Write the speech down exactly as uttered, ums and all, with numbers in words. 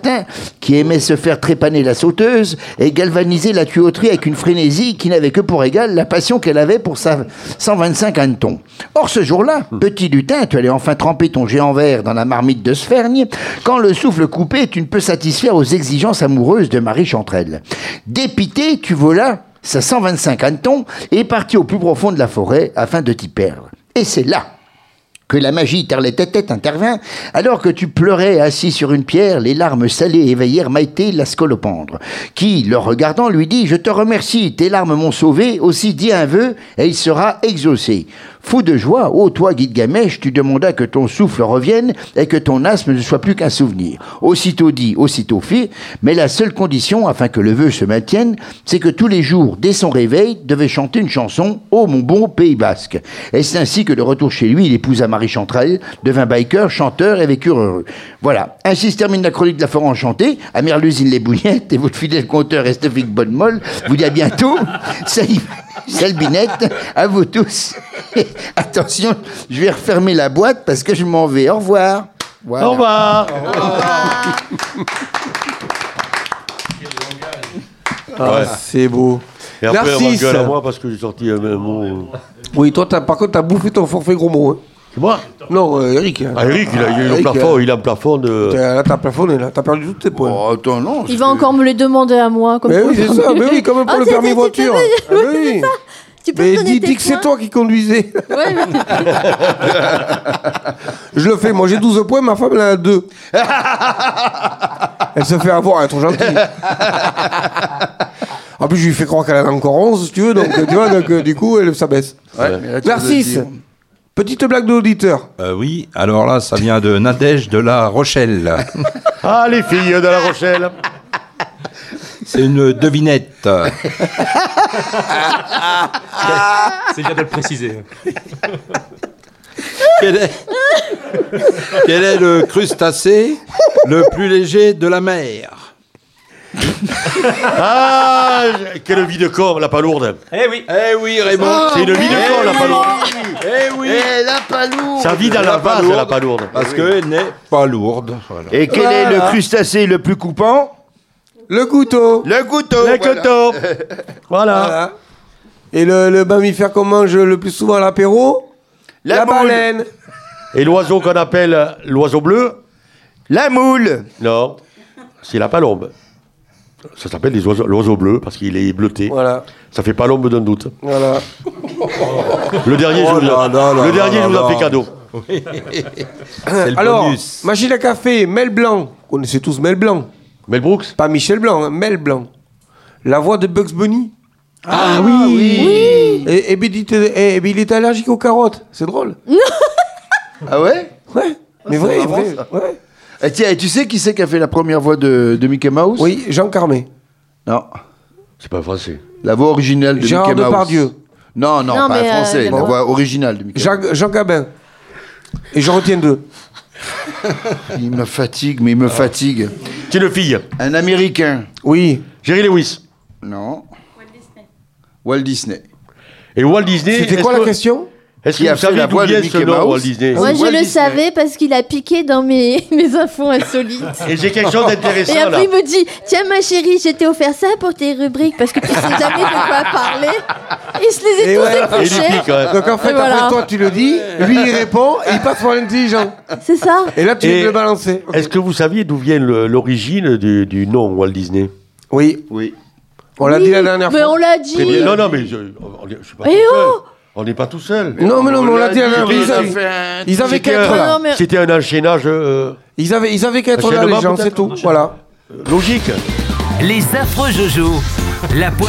Martin, qui aimait se faire trépaner la sauteuse et galvaniser la tuyauterie avec une frénésie qui n'avait que pour égal la passion qu'elle avait pour sa cent vingt-cinq hannetons. Or, ce jour-là, petit lutin, tu allais enfin tremper ton géant vert dans la marmite de Sfergne. Quand le souffle coupé, tu ne peux satisfaire aux exigences amoureuses de Marie Chanterelle. Dépité, tu volas sa cent vingt-cinq hannetons et parti au plus profond de la forêt afin de t'y perdre. Et c'est là que la magie Terlet-Tête intervint, alors que tu pleurais assis sur une pierre, les larmes salées éveillèrent Maïté la scolopendre, qui, le regardant, lui dit « Je te remercie, tes larmes m'ont sauvé, aussi dis un vœu, et il sera exaucé. » Fou de joie, ô toi, Guide-Gamèche, tu demandas que ton souffle revienne et que ton asthme ne soit plus qu'un souvenir. Aussitôt dit, aussitôt fait, mais la seule condition, afin que le vœu se maintienne, c'est que tous les jours, dès son réveil, devait chanter une chanson « Ô mon bon Pays Basque ». Et c'est ainsi que de retour chez lui, il épousa Marie Chanterelle, devint biker, chanteur et vécurent heureux. Voilà, ainsi se termine la chronique de la forêt enchantée. À Merluzine les Bougnettes et votre fidèle conteur Esthétique Bonne-Molle vous dit à bientôt. Salut, Salbinette, à vous tous. Attention, je vais refermer la boîte parce que je m'en vais. Au revoir. Voilà. Au revoir. Au revoir. Ah, ouais. C'est beau. Et après, Narcisse. on m'engueule à moi parce que j'ai sorti un mot. Oui, toi, t'as, par contre, t'as bouffé ton forfait gros mot. Hein. C'est moi? Non, euh, Eric. Hein. Ah, Eric, il a, il a eu Eric, le plafond, euh, il a un plafond de. Là, t'as plafonné, là. T'as perdu tous tes points. Oh, attends, non. Il va encore me les demander à moi. Comme Mais pour oui, le c'est ça. permis. Mais oui, comme pour Ah, le c'est- permis c'est- voiture. c'est- Ah, mais oui. Tu peux Mais me donner dis, tes dis que c'est points toi qui conduisais. Ouais, mais- Je le fais. Moi, j'ai douze points, ma femme, elle en a deux. Elle se fait avoir, elle est trop gentille. En plus, je lui fais croire qu'elle en a encore onze, si tu veux. Donc, tu vois, donc, euh, du coup, elle s'abaisse. Ouais, mais là, tu Narcisse, peux le dire. petite blague de l'auditeur. Euh, oui, alors là, ça vient de Nadège de La Rochelle. Ah, les filles de La Rochelle. C'est une devinette. C'est bien de le préciser. Quel est, quel est le crustacé le plus léger de la mer? Ah, quelle vie de con, la palourde. Eh oui. Eh oui, Raymond. C'est une vie de con, la palourde. Eh oui. Eh, la palourde. Ça vit dans la vase, palourde. la palourde. Parce qu'elle n'est pas lourde. Voilà. Et quel est le crustacé le plus coupant? Le couteau. Le couteau. Le voilà. couteau. Voilà. Voilà. Et le, le mammifère qu'on mange le plus souvent à l'apéro? La La moule. baleine. Et l'oiseau qu'on appelle l'oiseau bleu? La moule. Non, c'est la palombe. Ça s'appelle les oiseaux- l'oiseau bleu parce qu'il est bleuté. Voilà. Ça fait palombe d'un doute. Voilà. Le dernier, Oh je vous, là là le là dernier, là je vous là. en fais cadeau. C'est le Alors, bonus. machine à café, Mel Blanc. Vous connaissez tous Mel Blanc. Mel Brooks? Pas Michel Blanc, hein, Mel Blanc. La voix de Bugs Bunny. Ah oui. Et, et, ben, dites- et- et ben, il était allergique aux carottes. C'est drôle. Ah ouais? Ouais. Mais c'est vrai, marrant, vrai. ça. Ouais. Et tiens, et tu sais qui c'est qui a fait la première voix de, de Mickey Mouse? Oui, Jean Carmé. Non. C'est pas français. La voix originale de Gérard Mickey Mouse. Depardieu. Non, non, Non, pas mais, euh, français. La bon. voix originale de Mickey Jean, Jean Gabin. Et j'en retiens deux. Mouse. Il me fatigue, mais il me fatigue. C'est une fille. Un Américain. Oui. Jerry Lewis. Non. Walt Disney. Et Walt Disney. C'était est-ce quoi que- la question? Est-ce Qui que a vous fait savez la d'où voix de vient ce Mickey nom, Mouse? Walt Disney? Moi, je Walt le Disney. savais parce qu'il a piqué dans mes, mes infos insolites. Et j'ai quelque chose d'intéressant Et là. après, il me dit Tiens, ma chérie, je t'ai offert ça pour tes rubriques parce que tu sais jamais de quoi parler. Et je les ai Et tous ouais. Et il épluchés. pique, ouais. Donc en fait, Et voilà. après toi, tu le dis, lui il répond, et il passe pour l'intelligent. C'est ça. Et là, tu Et- viens de le balancer. Est-ce que vous saviez d'où vient le- l'origine du, du nom Walt Disney? Oui, Oui. on l'a Oui, dit la dernière mais fois. on l'a dit. Très bien. Non, non, mais je, on, je suis pas Eh tout seul. oh On n'est pas tout seul. Non, mais non, mais on l'a dit la dernière Il fois. a Ils fait avaient- un- Ils avaient C'était qu'être un- là. Non, mais- C'était un enchaînage euh, Ils avaient, ils avaient qu'être là, Enchaînement, les gens, peut-être c'est tout. Voilà. logique. Les affreux Jojo. La